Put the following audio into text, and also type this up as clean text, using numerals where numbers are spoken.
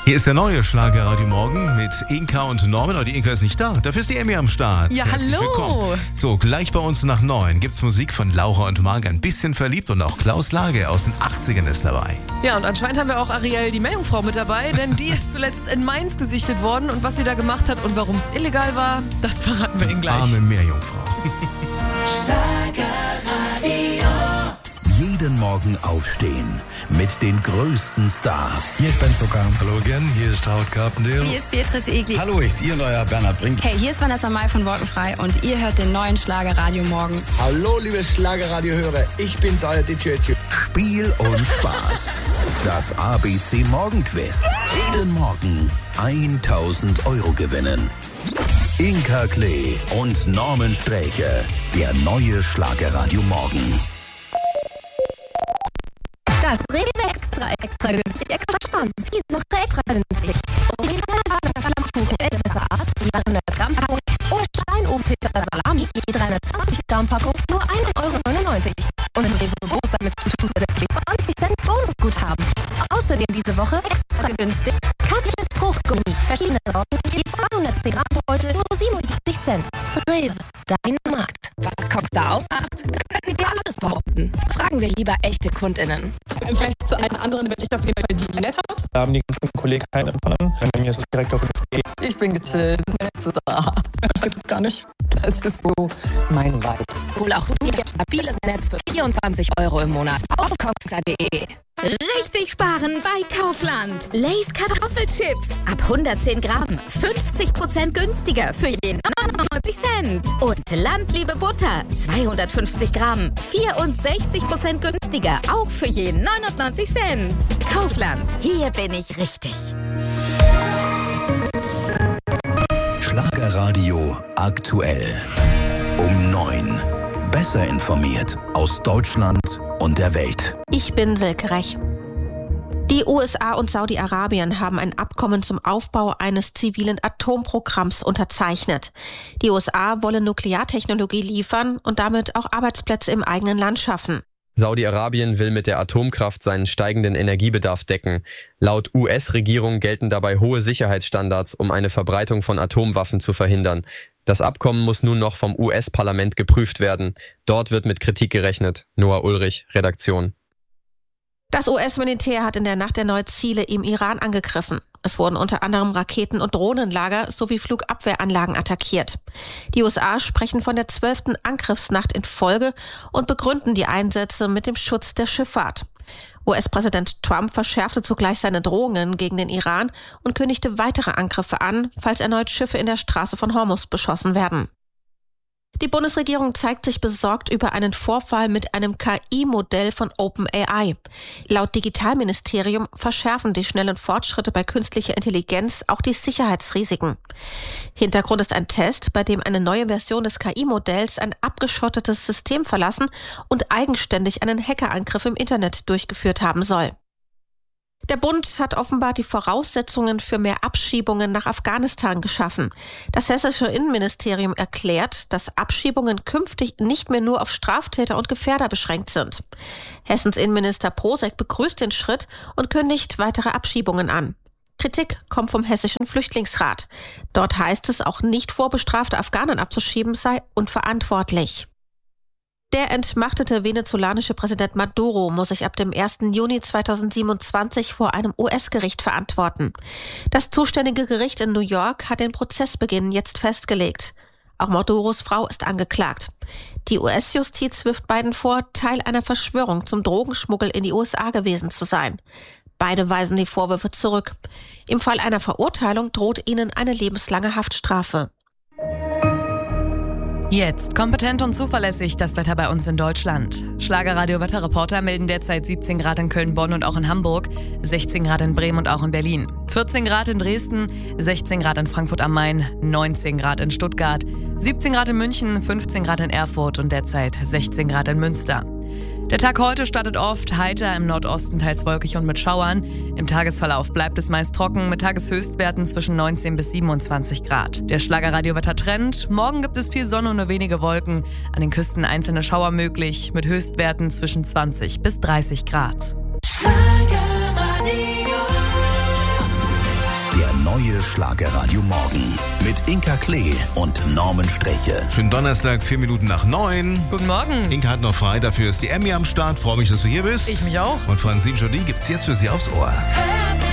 Hier ist der neue Schlagerradio Morgen mit Inka und Norman. Aber die Inka ist nicht da. Dafür ist die Emmy am Start. Ja, Herzlich hallo. willkommen. So, gleich bei uns nach 9 gibt's Musik von Laura und Marc. Ein bisschen verliebt und auch Klaus Lage aus den 80ern ist dabei. Ja, und anscheinend haben wir auch Ariel, die Meerjungfrau, mit dabei, denn die ist zuletzt in Mainz gesichtet worden. Und was sie da gemacht hat und warum es illegal war, das verraten wir Ihnen gleich. Arme Meerjungfrau. Jeden Morgen aufstehen mit den größten Stars. Hier ist Ben Zucker. Hallo again, hier ist Howard Carpendale. Hier ist Beatrice Egli. Hallo, ist ihr neuer Bernhard Brink. Hey, hier ist Vanessa Mai von Wolkenfrei und ihr hört den neuen Schlagerradio Morgen. Hallo, liebe Schlagerradio-Hörer, ich bin's, euer DJ. Spiel und Spaß. Das ABC Morgenquiz. Jeden Morgen 1000 € gewinnen. Inka Klee und Norman Sträche. Der neue Schlagerradio Morgen. Das Rewe extra günstig, extra spannend. Diese Woche extra günstig. Kuchen ältester Art, 300 Gramm Packung. Oder Steinofenpizza Salami, je 320 Gramm Packung, nur 1,99 €. Und im Rewe Großer mit zusätzlich 20 Cent Bonusguthaben. Außerdem diese Woche extra günstig Katjes Fruchtgummi, verschiedene Sorten, je 210 Gramm Beutel, nur 77 Cent. Rewe, dein Markt. Was Costa ausmacht, können wir alles behaupten. Fragen wir lieber echte KundInnen. Im Vergleich zu allen anderen bin ich auf jeden Fall die nett hat. Da haben die ganzen Kollegen keinen empfangen. Bei mir ist es direkt auf dem Café. Ich bin gechillt, da. Das gibt es gar nicht. Das ist so mein Vibe. Hol auch du dir stabiles Netz für 24 € im Monat auf costa.de. Richtig sparen bei Kaufland. Lay's Kartoffelchips. Ab 110 Gramm. 50% günstiger für je 99 Cent. Und Landliebe Butter. 250 Gramm. 64% günstiger. Auch für je 99 Cent. Kaufland. Hier bin ich richtig. Schlagerradio aktuell. Um 9. Besser informiert aus Deutschland und der Welt. Ich bin Silke Rech. Die USA und Saudi-Arabien haben ein Abkommen zum Aufbau eines zivilen Atomprogramms unterzeichnet. Die USA wollen Nukleartechnologie liefern und damit auch Arbeitsplätze im eigenen Land schaffen. Saudi-Arabien will mit der Atomkraft seinen steigenden Energiebedarf decken. Laut US-Regierung gelten dabei hohe Sicherheitsstandards, um eine Verbreitung von Atomwaffen zu verhindern. Das Abkommen muss nun noch vom US-Parlament geprüft werden. Dort wird mit Kritik gerechnet. Noah Ulrich, Redaktion. Das US-Militär hat in der Nacht erneut Ziele im Iran angegriffen. Es wurden unter anderem Raketen- und Drohnenlager sowie Flugabwehranlagen attackiert. Die USA sprechen von der 12. Angriffsnacht in Folge und begründen die Einsätze mit dem Schutz der Schifffahrt. US-Präsident Trump verschärfte zugleich seine Drohungen gegen den Iran und kündigte weitere Angriffe an, falls erneut Schiffe in der Straße von Hormuz beschossen werden. Die Bundesregierung zeigt sich besorgt über einen Vorfall mit einem KI-Modell von OpenAI. Laut Digitalministerium verschärfen die schnellen Fortschritte bei künstlicher Intelligenz auch die Sicherheitsrisiken. Hintergrund ist ein Test, bei dem eine neue Version des KI-Modells ein abgeschottetes System verlassen und eigenständig einen Hackerangriff im Internet durchgeführt haben soll. Der Bund hat offenbar die Voraussetzungen für mehr Abschiebungen nach Afghanistan geschaffen. Das hessische Innenministerium erklärt, dass Abschiebungen künftig nicht mehr nur auf Straftäter und Gefährder beschränkt sind. Hessens Innenminister Posek begrüßt den Schritt und kündigt weitere Abschiebungen an. Kritik kommt vom Hessischen Flüchtlingsrat. Dort heißt es, auch nicht vorbestrafte Afghanen abzuschieben sei unverantwortlich. Der entmachtete venezolanische Präsident Maduro muss sich ab dem 1. Juni 2027 vor einem US-Gericht verantworten. Das zuständige Gericht in New York hat den Prozessbeginn jetzt festgelegt. Auch Maduros Frau ist angeklagt. Die US-Justiz wirft beiden vor, Teil einer Verschwörung zum Drogenschmuggel in die USA gewesen zu sein. Beide weisen die Vorwürfe zurück. Im Fall einer Verurteilung droht ihnen eine lebenslange Haftstrafe. Jetzt kompetent und zuverlässig das Wetter bei uns in Deutschland. Schlagerradio-Wetterreporter melden derzeit 17 Grad in Köln, Bonn und auch in Hamburg, 16 Grad in Bremen und auch in Berlin, 14 Grad in Dresden, 16 Grad in Frankfurt am Main, 19 Grad in Stuttgart, 17 Grad in München, 15 Grad in Erfurt und derzeit 16 Grad in Münster. Der Tag heute startet oft heiter, im Nordosten teils wolkig und mit Schauern. Im Tagesverlauf bleibt es meist trocken mit Tageshöchstwerten zwischen 19 bis 27 Grad. Der Schlagerradio-Wetter-Trend: Morgen gibt es viel Sonne und nur wenige Wolken. An den Küsten einzelne Schauer möglich mit Höchstwerten zwischen 20 bis 30 Grad. das Schlagerradio Morgen mit Inka Klee und Norman Streche. Schönen Donnerstag, 4 Minuten nach 9. Guten Morgen. Inka hat noch frei, dafür ist die Emmy am Start. Freue mich, dass du hier bist. Ich mich auch. Und Francine Jolie gibt's jetzt für Sie aufs Ohr.